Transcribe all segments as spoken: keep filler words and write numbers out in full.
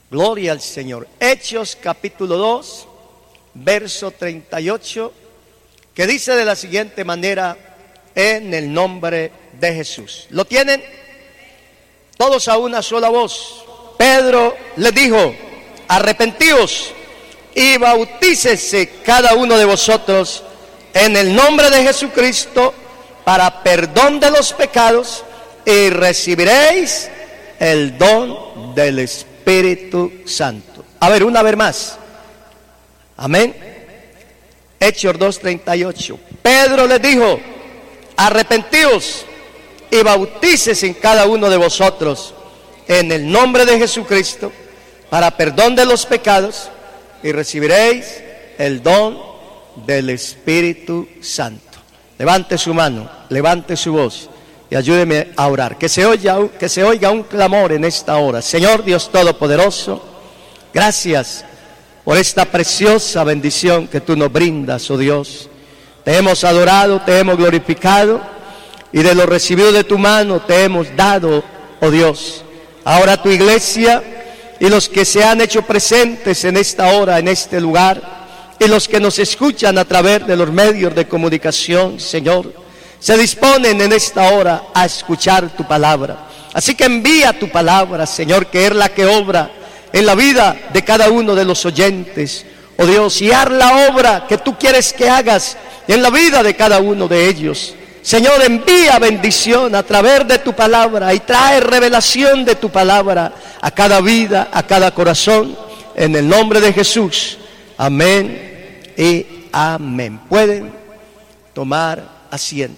Gloria al Señor. Hechos capítulo dos, verso treinta y ocho, que dice de la siguiente manera: en el nombre de Jesús. ¿Lo tienen? Todos a una sola voz. Pedro les dijo: arrepentíos y bautícese cada uno de vosotros en el nombre de Jesucristo para perdón de los pecados, y recibiréis el don del Espíritu Santo. A ver, una vez más. Amén. Hechos dos treinta y ocho. Pedro les dijo: arrepentíos y bautícese en cada uno de vosotros en el nombre de Jesucristo para perdón de los pecados, y recibiréis el don del Espíritu Santo. Levante su mano, levante su voz y ayúdeme a orar. Que se oiga, que se oiga un clamor en esta hora. Señor Dios Todopoderoso, gracias por esta preciosa bendición que tú nos brindas, oh Dios. Te hemos adorado, te hemos glorificado, y de lo recibido de tu mano te hemos dado, oh Dios. Ahora tu iglesia y los que se han hecho presentes en esta hora, en este lugar, y los que nos escuchan a través de los medios de comunicación, Señor, se disponen en esta hora a escuchar tu palabra. Así que envía tu palabra, Señor, que es la que obra en la vida de cada uno de los oyentes, oh Dios, y haz la obra que tú quieres que hagas en la vida de cada uno de ellos. Señor, envía bendición a través de tu palabra y trae revelación de tu palabra a cada vida, a cada corazón, en el nombre de Jesús. Amén y amén. Pueden tomar asiento.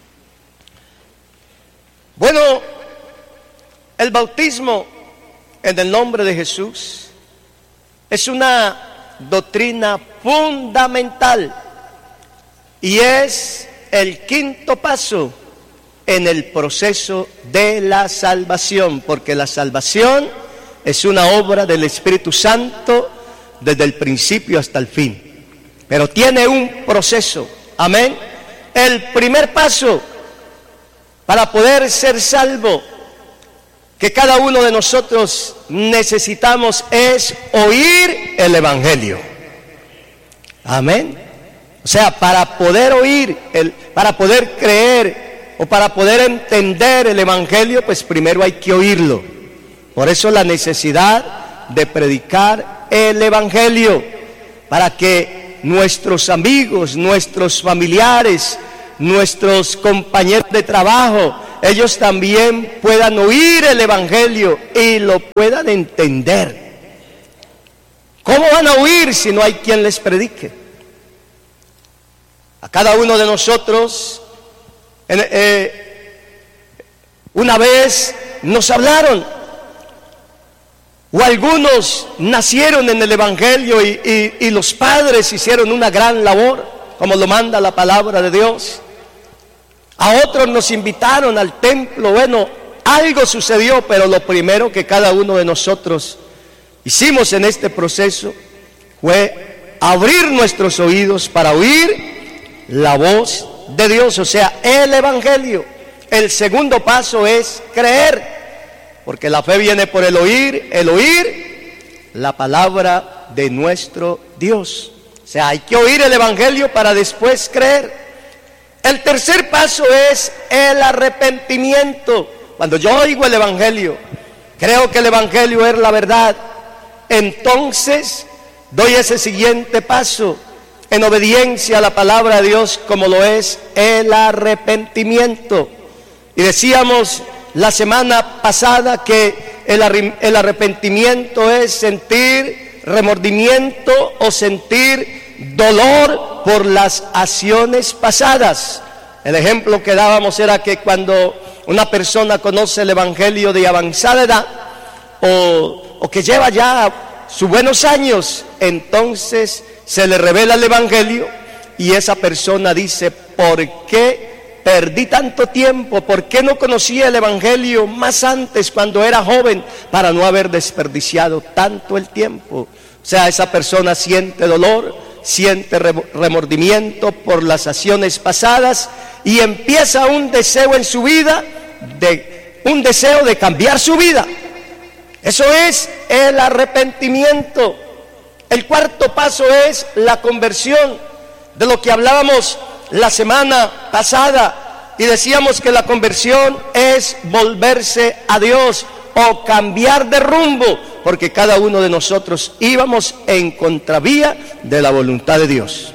Bueno, el bautismo en el nombre de Jesús es una doctrina fundamental y es el quinto paso en el proceso de la salvación, porque la salvación es una obra del Espíritu Santo desde el principio hasta el fin, pero tiene un proceso. Amén. El primer paso para poder ser salvo que cada uno de nosotros necesitamos es oír el Evangelio. Amén. O sea, para poder oír, el, para poder creer o para poder entender el Evangelio, pues primero hay que oírlo. Por eso la necesidad de predicar el Evangelio, para que nuestros amigos, nuestros familiares, nuestros compañeros de trabajo, ellos también puedan oír el Evangelio y lo puedan entender. ¿Cómo van a oír si no hay quien les predique? A cada uno de nosotros, eh, una vez nos hablaron, o algunos nacieron en el Evangelio y, y, y los padres hicieron una gran labor, como lo manda la palabra de Dios. A otros nos invitaron al templo. Bueno, algo sucedió, pero lo primero que cada uno de nosotros hicimos en este proceso fue abrir nuestros oídos para oír la voz de Dios, o sea, el Evangelio. El segundo paso es creer, porque la fe viene por el oír, el oír la palabra de nuestro Dios. O sea, hay que oír el Evangelio para después creer. El tercer paso es el arrepentimiento. Cuando yo oigo el Evangelio, creo que el Evangelio es la verdad, entonces doy ese siguiente paso en obediencia a la palabra de Dios, como lo es el arrepentimiento. Y decíamos la semana pasada que el, el arrepentimiento es sentir remordimiento o sentir dolor por las acciones pasadas. El ejemplo que dábamos era que cuando una persona conoce el Evangelio de avanzada edad o, o que lleva ya sus buenos años, entonces se le revela el Evangelio y esa persona dice: ¿por qué perdí tanto tiempo? ¿Por qué no conocía el Evangelio más antes, cuando era joven, para no haber desperdiciado tanto el tiempo? O sea, esa persona siente dolor, siente remordimiento por las acciones pasadas y empieza un deseo en su vida, de, un deseo de cambiar su vida. Eso es el arrepentimiento. El cuarto paso es la conversión, de lo que hablábamos la semana pasada, y decíamos que la conversión es volverse a Dios o cambiar de rumbo, porque cada uno de nosotros íbamos en contravía de la voluntad de Dios.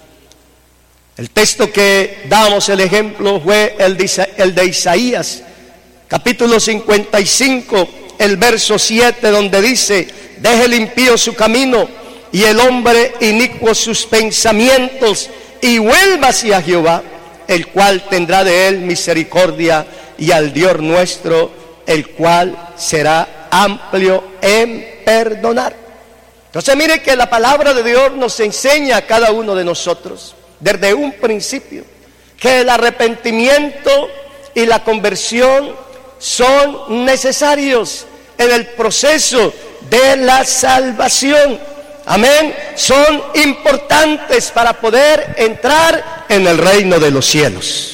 El texto que damos el ejemplo fue el de, Isa- el de Isaías, capítulo cincuenta y cinco, el verso siete, donde dice: deje el impío su camino y el hombre inicuo sus pensamientos, y vuelva hacia Jehová, el cual tendrá de él misericordia, y al Dios nuestro, el cual será amplio en perdonar. Entonces mire que la palabra de Dios nos enseña a cada uno de nosotros desde un principio que el arrepentimiento y la conversión son necesarios en el proceso de la salvación. Amén. Son importantes para poder entrar en el reino de los cielos.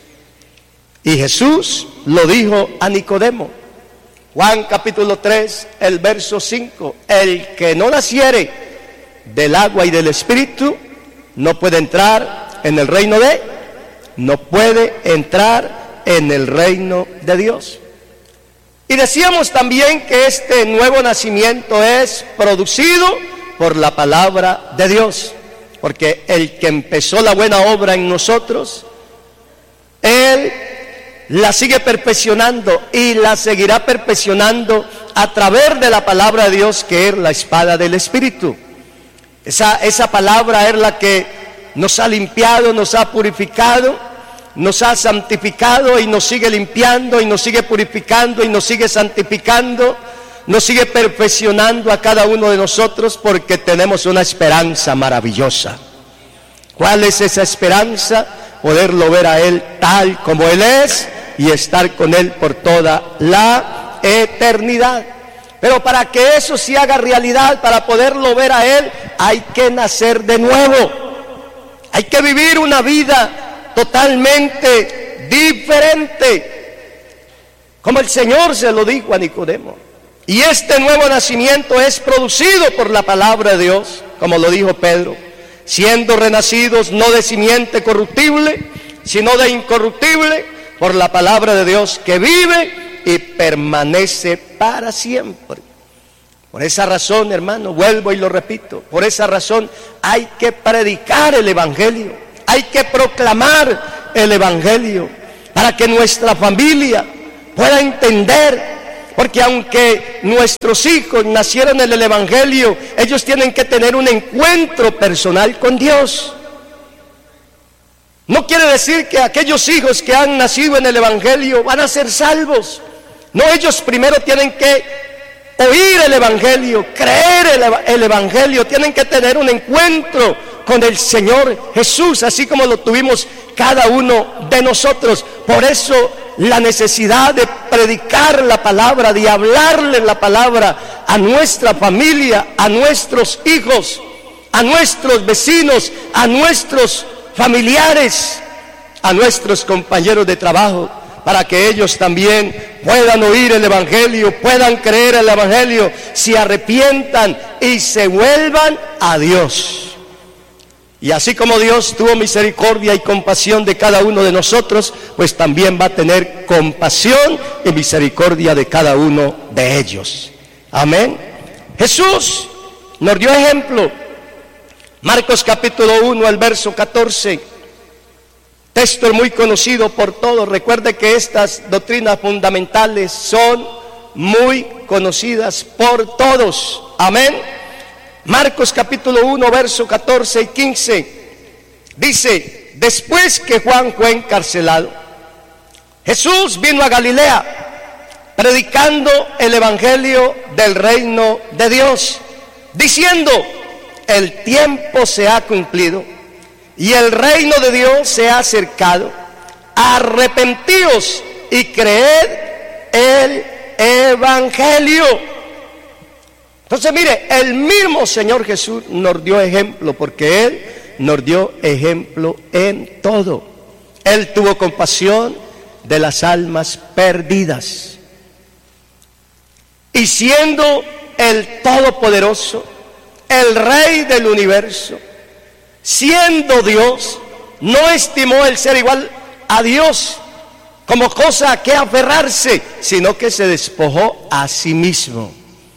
Y Jesús lo dijo a Nicodemo. Juan capítulo tres, el verso cinco. El que no naciere del agua y del Espíritu no puede entrar en el reino de, no puede entrar en el reino de Dios. Y decíamos también que este nuevo nacimiento es producido por la palabra de Dios, porque el que empezó la buena obra en nosotros, Él la sigue perfeccionando y la seguirá perfeccionando a través de la palabra de Dios, que es la espada del Espíritu. Esa, esa palabra es la que nos ha limpiado, nos ha purificado, nos ha santificado y nos sigue limpiando y nos sigue purificando y nos sigue santificando, nos sigue perfeccionando a cada uno de nosotros, porque tenemos una esperanza maravillosa. ¿Cuál es esa esperanza? Poderlo ver a Él tal como Él es y estar con Él por toda la eternidad. Pero para que eso se haga realidad, para poderlo ver a Él, hay que nacer de nuevo. Hay que vivir una vida totalmente diferente, como el Señor se lo dijo a Nicodemo. Y este nuevo nacimiento es producido por la palabra de Dios, como lo dijo Pedro, siendo renacidos no de simiente corruptible, sino de incorruptible, por la palabra de Dios que vive y permanece para siempre. Por esa razón, hermano, vuelvo y lo repito, por esa razón hay que predicar el Evangelio, hay que proclamar el Evangelio, para que nuestra familia pueda entender. Porque aunque nuestros hijos nacieron en el Evangelio, ellos tienen que tener un encuentro personal con Dios. No quiere decir que aquellos hijos que han nacido en el Evangelio van a ser salvos. No, ellos primero tienen que oír el Evangelio, creer el, el Evangelio, tienen que tener un encuentro con el Señor Jesús, así como lo tuvimos cada uno de nosotros. Por eso la necesidad de predicar la palabra, de hablarle la palabra a nuestra familia, a nuestros hijos, a nuestros vecinos, a nuestros familiares, a nuestros compañeros de trabajo, para que ellos también puedan oír el Evangelio, puedan creer el Evangelio, se arrepientan y se vuelvan a Dios. Y así como Dios tuvo misericordia y compasión de cada uno de nosotros, pues también va a tener compasión y misericordia de cada uno de ellos. Amén. Jesús nos dio ejemplo. Marcos capítulo uno, el verso catorce. Texto muy conocido por todos. Recuerde que estas doctrinas fundamentales son muy conocidas por todos. Amén. Marcos capítulo uno, verso catorce y quince, dice: después que Juan fue encarcelado, Jesús vino a Galilea, predicando el evangelio del reino de Dios, diciendo: el tiempo se ha cumplido y el reino de Dios se ha acercado. Arrepentíos y creed el evangelio. Entonces mire, el mismo Señor Jesús nos dio ejemplo, porque Él nos dio ejemplo en todo. Él tuvo compasión de las almas perdidas. Y y siendo el Todopoderoso, el Rey del universo, siendo Dios, no estimó el ser igual a Dios como cosa a que aferrarse, sino que se despojó a sí mismo.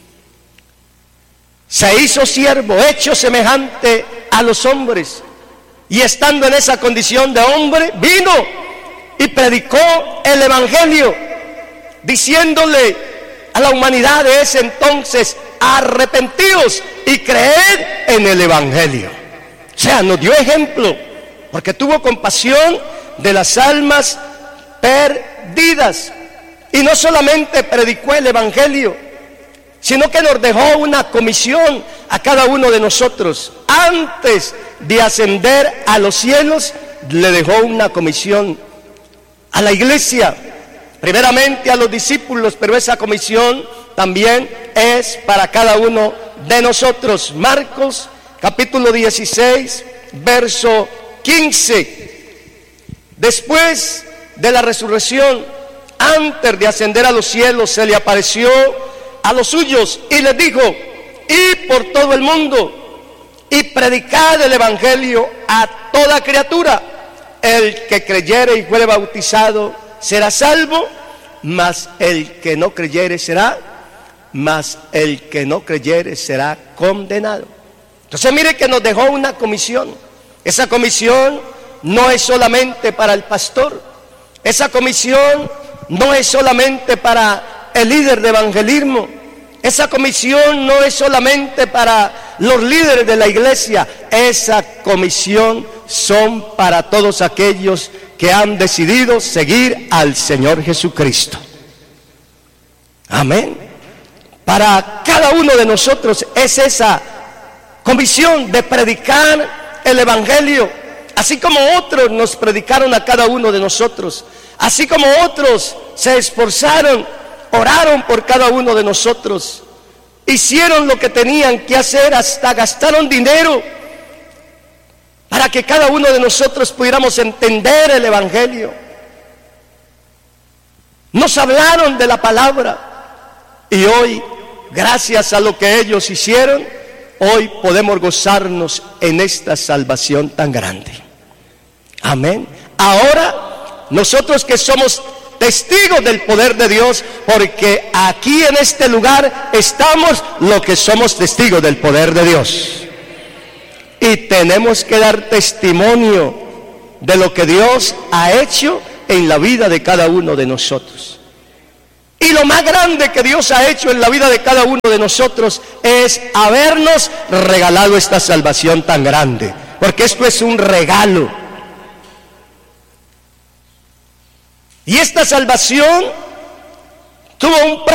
Se hizo siervo, hecho semejante a los hombres, y estando en esa condición de hombre, vino y predicó el evangelio, diciéndole a la humanidad de ese entonces: arrepentíos y creed en el evangelio. O sea, nos dio ejemplo, porque tuvo compasión de las almas perdidas. Y no solamente predicó el evangelio, sino que nos dejó una comisión a cada uno de nosotros. Antes de ascender a los cielos, le dejó una comisión a la iglesia, primeramente a los discípulos, pero esa comisión también es para cada uno de nosotros. Marcos capítulo dieciséis, verso quince. Después de la resurrección, antes de ascender a los cielos, se le apareció a los suyos y les dijo: id por todo el mundo y predicad el evangelio a toda criatura. El que creyere y fuere bautizado será salvo, mas el que no creyere será, mas el que no creyere será condenado. Entonces mire que nos dejó una comisión. Esa comisión no es solamente para el pastor, esa comisión no es solamente para el líder de evangelismo, esa comisión no es solamente para los líderes de la iglesia, esa comisión son para todos aquellos que han decidido seguir al Señor Jesucristo. Amén. Para cada uno de nosotros es esa comisión de predicar el evangelio, así como otros nos predicaron a cada uno de nosotros, así como otros se esforzaron, oraron por cada uno de nosotros, hicieron lo que tenían que hacer, hasta gastaron dinero para que cada uno de nosotros pudiéramos entender el evangelio. Nos hablaron de la palabra y hoy, gracias a lo que ellos hicieron, hoy podemos gozarnos en esta salvación tan grande. Amén. Ahora, nosotros que somos testigos del poder de Dios, porque aquí en este lugar estamos los que somos testigos del poder de Dios. Y tenemos que dar testimonio de lo que Dios ha hecho en la vida de cada uno de nosotros. Y lo más grande que Dios ha hecho en la vida de cada uno de nosotros es habernos regalado esta salvación tan grande, porque esto es un regalo. Y esta salvación tuvo un precio.